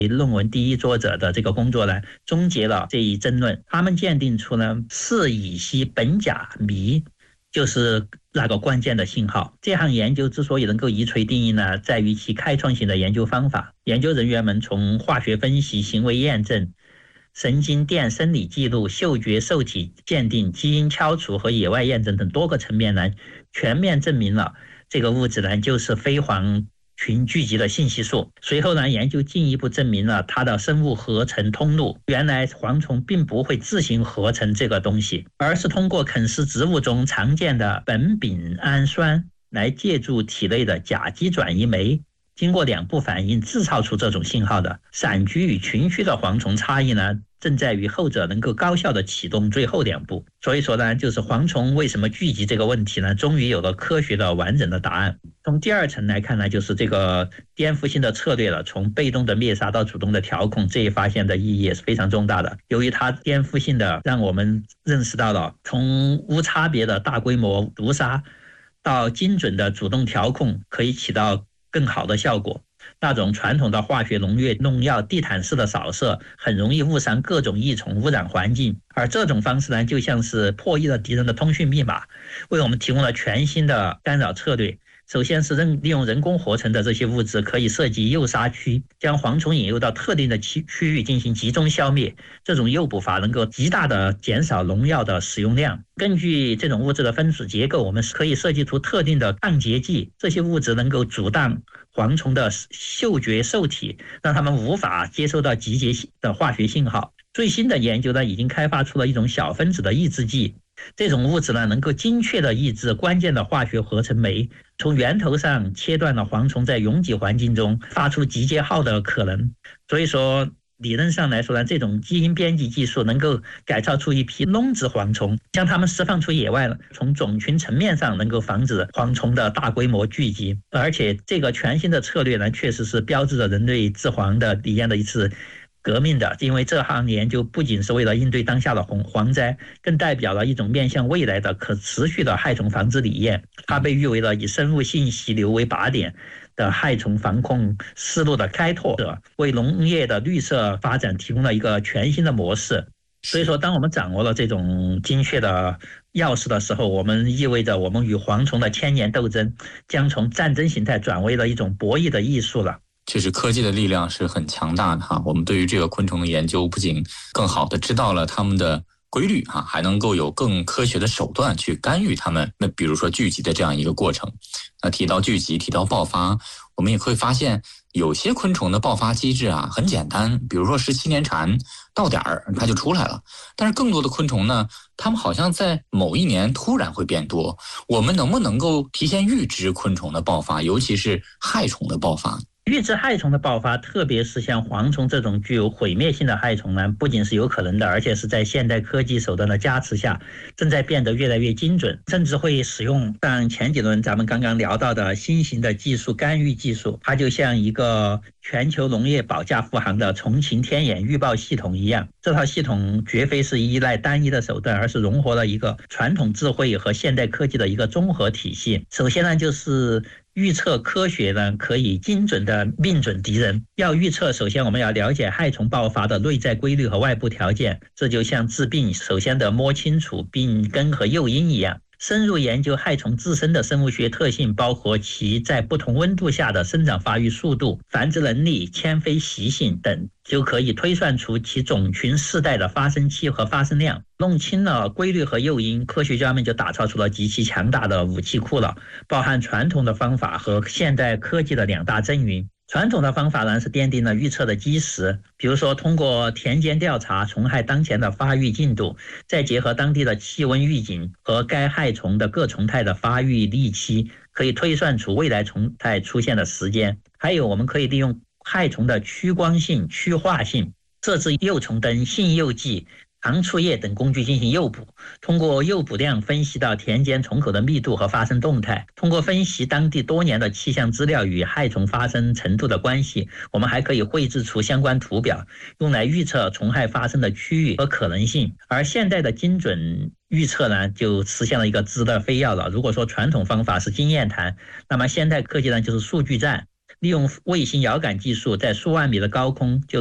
论文第一作者的这个工作呢，终结了这一争论。他们鉴定出呢4乙烯苯甲醚就是那个关键的信号。这项研究之所以能够一锤定音呢，在于其开创性的研究方法。研究人员们从化学分析、行为验证、神经电生理记录、嗅觉受体鉴定、基因敲除和野外验证等多个层面呢，全面证明了这个物质呢就是非黄群聚集的信息素。随后呢，研究进一步证明了它的生物合成通路。原来蝗虫并不会自行合成这个东西，而是通过啃食植物中常见的苯丙氨酸来借助体内的甲基转移酶，经过2步反应制造出这种信号的。散居与群居的蝗虫差异呢，正在于后者能够高效地启动最后2步。所以说呢，就是蝗虫为什么聚集这个问题呢，终于有了科学的完整的答案。从第2层来看呢，就是这个颠覆性的策略了，从被动的灭杀到主动的调控，这一发现的意义也是非常重大的。由于它颠覆性的让我们认识到了从无差别的大规模毒杀到精准的主动调控可以起到更好的效果。那种传统的化学农药地毯式的扫射很容易误伤各种益虫，污染环境，而这种方式呢，就像是破译了敌人的通讯密码，为我们提供了全新的干扰策略。首先是利用人工合成的这些物质可以设计诱杀区，将蝗虫引诱到特定的区域进行集中消灭。这种诱捕法能够极大的减少农药的使用量。根据这种物质的分子结构，我们可以设计出特定的抗结剂，这些物质能够阻挡蝗虫的嗅觉受体，让它们无法接收到集结的化学信号。最新的研究呢，已经开发出了一种小分子的抑制剂，这种物质呢，能够精确地抑制关键的化学合成酶，从源头上切断了蝗虫在拥挤环境中发出集结号的可能。所以说，理论上来说呢，这种基因编辑技术能够改造出一批笼子蝗虫，将它们释放出野外了，从种群层面上能够防止蝗虫的大规模聚集。而且这个全新的策略呢，确实是标志着人类治蝗的理念的一次革命的，因为这项研究不仅是为了应对当下的蝗灾，更代表了一种面向未来的可持续的害虫防治理念。它被誉为了以生物信息流为靶点的害虫防控思路的开拓者，为农业的绿色发展提供了一个全新的模式。所以说，当我们掌握了这种精确的钥匙的时候，我们意味着我们与蝗虫的千年斗争将从战争形态转为了一种博弈的艺术了。 确实，科技的力量是很强大的哈。我们对于这个昆虫的研究，不仅更好的知道了它们的规律哈，还能够有更科学的手段去干预它们。那比如说聚集的这样一个过程。那提到聚集，提到爆发，我们也会发现有些昆虫的爆发机制啊很简单，比如说17年蝉到点儿它就出来了。但是更多的昆虫呢，它们好像在某一年突然会变多。我们能不能够提前预知昆虫的爆发，尤其是害虫的爆发？ 预知害虫的爆发，特别是像蝗虫这种具有毁灭性的害虫呢，不仅是有可能的，而且是在现代科技手段的加持下，正在变得越来越精准，甚至会使用像前几轮咱们刚刚聊到的新型的技术干预技术。它就像一个全球农业保驾护航的从晴天眼预报系统一样。这套系统绝非是依赖单一的手段，而是融合了一个传统智慧和现代科技的一个综合体系。首先呢，就是预测科学呢，可以精准的命准敌人。要预测，首先我们要了解害虫爆发的内在规律和外部条件，这就像治病首先得摸清楚病根和诱因一样。深入研究害虫自身的生物学特性，包括其在不同温度下的生长发育速度、繁殖能力、迁飞习性等，就可以推算出其种群世代的发生期和发生量。弄清了规律和诱因，科学家们就打造出了极其强大的武器库了，包含传统的方法和现代科技的2大阵营。传统的方法呢，是奠定了预测的基石，比如说通过田间调查虫害当前的发育进度，再结合当地的气温预警和该害虫的各虫态的发育历期，可以推算出未来虫态出现的时间。还有我们可以利用害虫的趋光性、趋化性，设置诱虫灯、性诱剂、糖醋液等工具进行诱捕，通过诱捕量分析到田间虫口的密度和发生动态。通过分析当地多年的气象资料与害虫发生程度的关系，我们还可以绘制出相关图表，用来预测虫害发生的区域和可能性。而现代的精准预测呢，就实现了一个质的飞跃了。如果说传统方法是经验谈，那么现代科技呢，就是数据战。 利用卫星遥感技术，在数万米的高空就